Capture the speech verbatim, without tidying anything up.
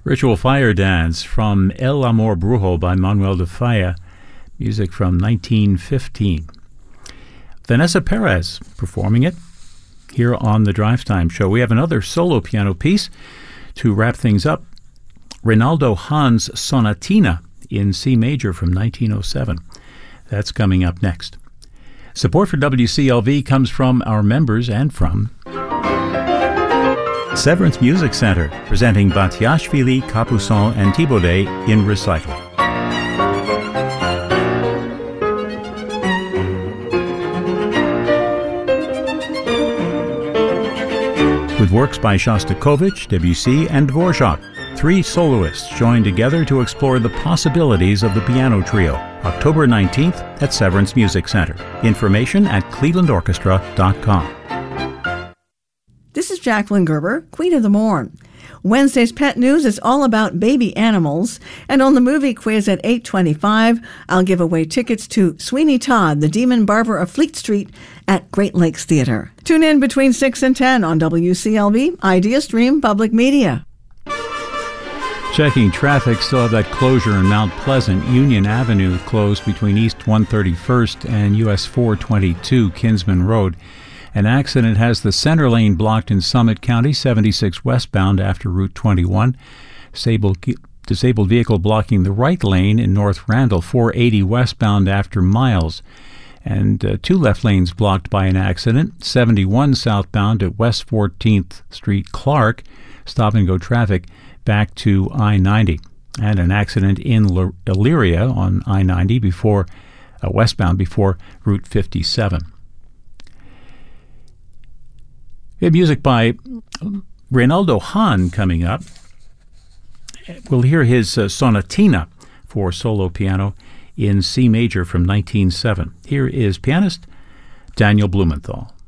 Ritual Fire Dance from El Amor Brujo by Manuel de Falla, music from nineteen fifteen. Vanessa Perez performing it here on the Drive Time Show. We have another solo piano piece to wrap things up. Reynaldo Hahn's Sonatina in C major from nineteen oh seven. That's coming up next. Support for W C L V comes from our members and from Severance Music Center, presenting Batiashvili, Capuçon, and Thibaudet in recital. With works by Shostakovich, Debussy, and Dvorak, three soloists join together to explore the possibilities of the piano trio. October nineteenth at Severance Music Center. Information at cleveland orchestra dot com. This is Jacqueline Gerber, Queen of the Morn. Wednesday's Pet News is all about baby animals, and on the movie quiz at eight twenty-five, I'll give away tickets to Sweeney Todd, the Demon Barber of Fleet Street at Great Lakes Theater. Tune in between six and ten on W C L V, Idea Stream Public Media. Checking traffic, still have that closure in Mount Pleasant. Union Avenue closed between East one thirty-first and U S four twenty-two Kinsman Road. An accident has the center lane blocked in Summit County, seventy-six westbound after Route twenty-one. Disabled, disabled vehicle blocking the right lane in North Randall, four eighty westbound after Miles. And uh, two left lanes blocked by an accident, seventy-one southbound at West fourteenth Street Clark. Stop and go traffic back to I ninety. And an accident in L- Elyria on I ninety before uh, westbound before Route fifty-seven. We have music by Reynaldo Hahn coming up. We'll hear his uh, Sonatina for solo piano in C major from nineteen oh seven. Here is pianist Daniel Blumenthal.